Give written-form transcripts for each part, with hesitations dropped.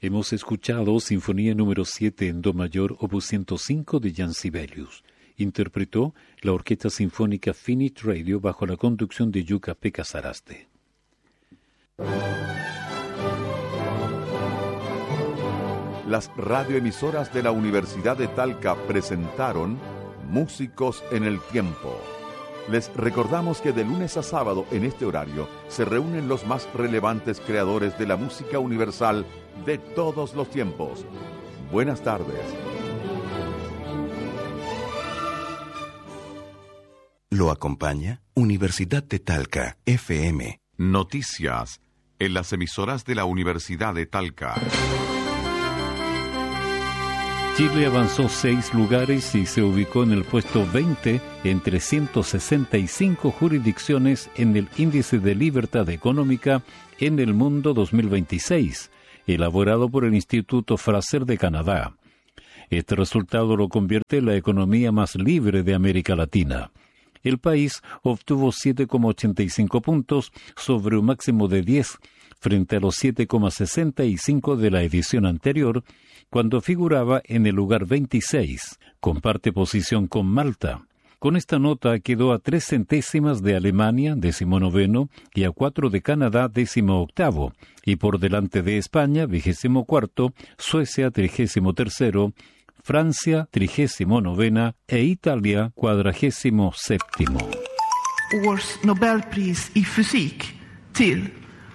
Hemos escuchado Sinfonía número 7 en Do mayor, opus 105 de Jan Sibelius. Interpretó la Orquesta Sinfónica Finite Radio bajo la conducción de Yuka-Pekka Saraste. Las radioemisoras de la Universidad de Talca presentaron Músicos en el Tiempo. Les recordamos que de lunes a sábado en este horario se reúnen los más relevantes creadores de la música universal de todos los tiempos. Buenas tardes. Lo acompaña Universidad de Talca, FM. Noticias en las emisoras de la Universidad de Talca. Chile avanzó 6 lugares y se ubicó en el puesto 20 entre 165 jurisdicciones en el Índice de Libertad Económica en el Mundo 2026, elaborado por el Instituto Fraser de Canadá. Este resultado lo convierte en la economía más libre de América Latina. El país obtuvo 7,85 puntos sobre un máximo de 10, frente a los 7,65 de la edición anterior, cuando figuraba en el lugar 26. Comparte posición con Malta. Con esta nota quedó a 3 centésimas de Alemania, 19º, y a 4 de Canadá, 18º, y por delante de España, 24º, Suecia, 33º, Francia, 39ª, e Italia, 47º. Års Nobelpris i fysik till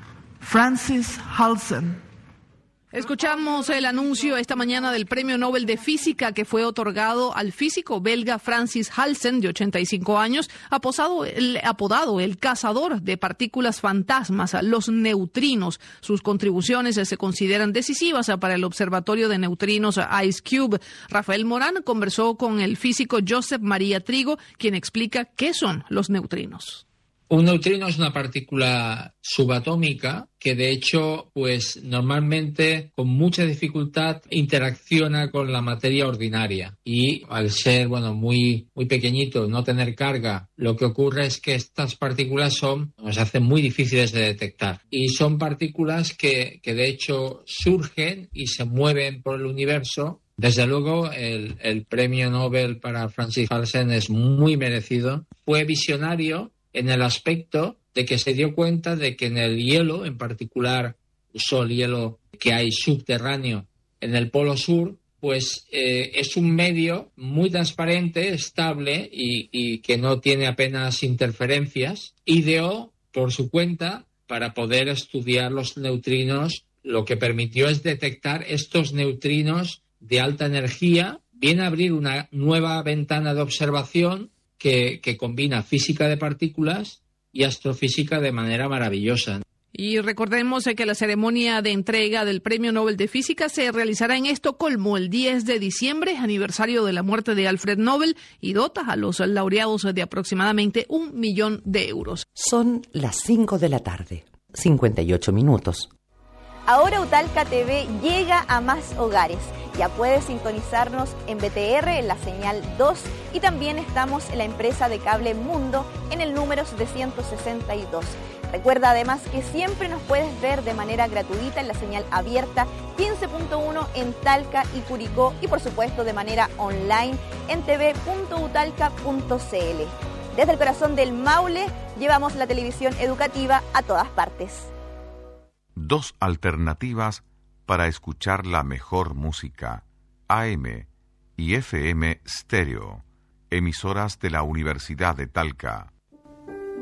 Francis Halsen. Escuchamos el anuncio esta mañana del Premio Nobel de Física que fue otorgado al físico belga Francis Halsen, de 85 años, apodado el cazador de partículas fantasmas, los neutrinos. Sus contribuciones se consideran decisivas para el Observatorio de Neutrinos IceCube. Rafael Morán conversó con el físico Josep María Trigo, quien explica qué son los neutrinos. Un neutrino es una partícula subatómica que de hecho, pues normalmente con mucha dificultad interacciona con la materia ordinaria y al ser, muy pequeñito, no tener carga, lo que ocurre es que estas partículas nos hacen muy difíciles de detectar y son partículas que de hecho surgen y se mueven por el universo. Desde luego, el premio Nobel para Francis Halsen es muy merecido. Fue visionario en el aspecto de que se dio cuenta de que en el hielo, en particular usó el hielo que hay subterráneo en el Polo Sur, pues es un medio muy transparente, estable y que no tiene apenas interferencias. Ideó por su cuenta para poder estudiar los neutrinos. Lo que permitió es detectar estos neutrinos de alta energía, viene a abrir una nueva ventana de observación que combina física de partículas y astrofísica de manera maravillosa. Y recordemos que la ceremonia de entrega del Premio Nobel de Física se realizará en Estocolmo el 10 de diciembre, aniversario de la muerte de Alfred Nobel, y dota a los laureados de aproximadamente 1 millón de euros. Son las 5 de la tarde, 58 minutos. Ahora Utalca TV llega a más hogares. Ya puedes sintonizarnos en BTR en la señal 2 y también estamos en la empresa de cable Mundo en el número 762. Recuerda además que siempre nos puedes ver de manera gratuita en la señal abierta 15.1 en Talca y Curicó y por supuesto de manera online en tv.utalca.cl. Desde el corazón del Maule llevamos la televisión educativa a todas partes. 2 alternativas para escuchar la mejor música, AM y FM Stereo, emisoras de la Universidad de Talca.